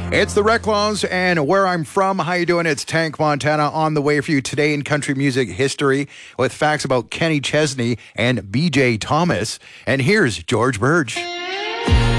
It's the Reclaws and Where I'm From. How you doing? It's Tank Montana on the way for you today in country music history with facts about Kenny Chesney and BJ Thomas. And here's George Burge.